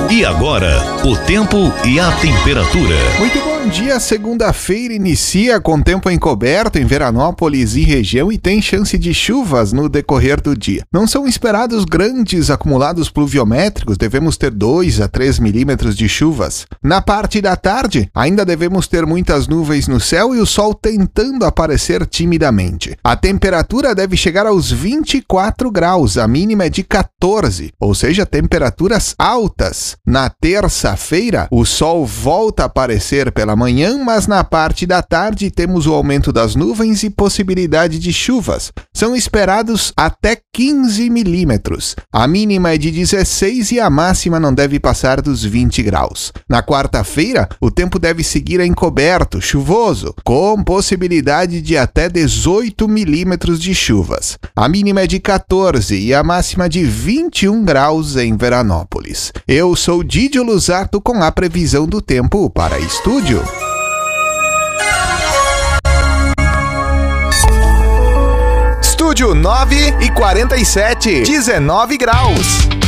E agora, o tempo e a temperatura. Muito bom dia, segunda-feira inicia com tempo encoberto em Veranópolis e região e tem chance de chuvas no decorrer do dia. Não são esperados grandes acumulados pluviométricos, devemos ter 2 a 3 milímetros de chuvas. Na parte da tarde, ainda devemos ter muitas nuvens no céu e o sol tentando aparecer timidamente. A temperatura deve chegar aos 24 graus, a mínima é de 14, ou seja, temperaturas altas. Na terça-feira, o sol volta a aparecer pela manhã, mas na parte da tarde temos o aumento das nuvens e possibilidade de chuvas. São esperados até 15 milímetros. A mínima é de 16 e a máxima não deve passar dos 20 graus. Na quarta-feira, o tempo deve seguir encoberto, chuvoso, com possibilidade de até 18 milímetros de chuvas. A mínima é de 14 e a máxima de 21 graus em Veranópolis. Eu sou Didio Lusato com a previsão do tempo para estúdio. Estúdio 9:47, 19 graus.